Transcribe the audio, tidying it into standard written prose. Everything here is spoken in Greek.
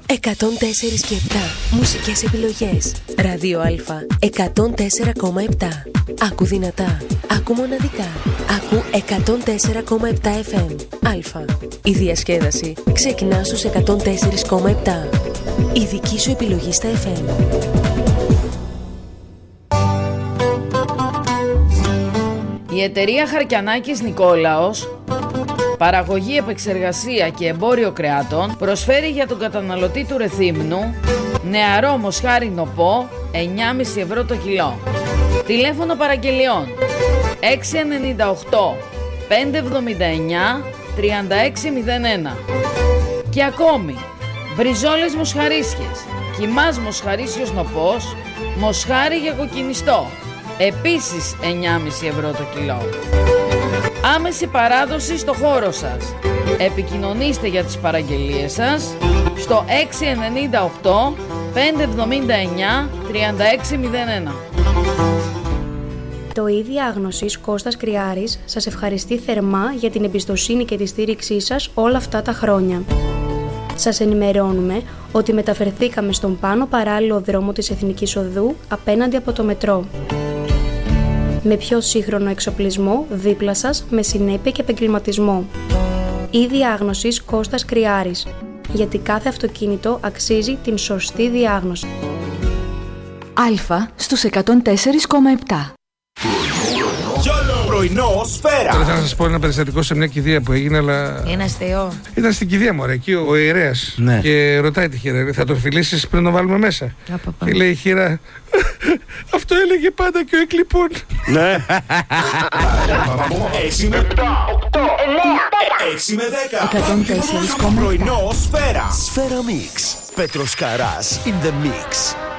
104 και 7 μουσικές επιλογές. Ράδιο Α 104,7. Άκου δυνατά, άκου μοναδικά. Άκου 104,7 FM. Α. Η διασκέδαση ξεκινά στους 104,7. Η δική σου επιλογή στα FM. Η εταιρεία Χαρκιανάκης Νικόλαος, παραγωγή, επεξεργασία και εμπόριο κρεάτων, προσφέρει για τον καταναλωτή του Ρεθύμνου νεαρό μοσχάρι νοπό 9,5 ευρώ το κιλό. Τηλέφωνο παραγγελιών 698 579 3601. Και ακόμη μπριζόλες μοσχαρίσιες, κιμάς μοσχαρίσιος νοπός, μοσχάρι για κοκκινιστό, επίσης 9,5 ευρώ το κιλό. Άμεση παράδοση στο χώρο σας. Επικοινωνήστε για τις παραγγελίες σας στο 698 579 3601. Το ΙΔΙ Άγνωσης Κώστας Κρυάρης σας ευχαριστεί θερμά για την εμπιστοσύνη και τη στήριξή σας όλα αυτά τα χρόνια. Σας ενημερώνουμε ότι μεταφερθήκαμε στον πάνω παράλληλο δρόμο της Εθνικής Οδού απέναντι από το μετρό. Με πιο σύγχρονο εξοπλισμό δίπλα σας, με συνέπεια και επαγγελματισμό. ΙΔΙ Άγνωσης Κώστας Κρυάρης. Γιατί κάθε αυτοκίνητο αξίζει την σωστή διάγνωση. Α στους 104,7. Πρωινό Σφαίρα. Τώρα θα σας πω ένα περιστατικό σε μια κηδεία που έγινε, αλλά. Είναι αστείο. Ήταν στην κηδεία μου, εκεί ο ιερέας. Ναι. Και ρωτάει τη χείρα, θα τον φιλήσεις πριν το βάλουμε μέσα? Και λέει η χείρα, αυτό έλεγε πάντα και ο εκλειπών. Ναι. 6 με 7, 8, 9, 6 με 10. 104,7. Πρωινό Σφαίρα. Σφαίρα Mix. Πέτρος Καράς in the mix.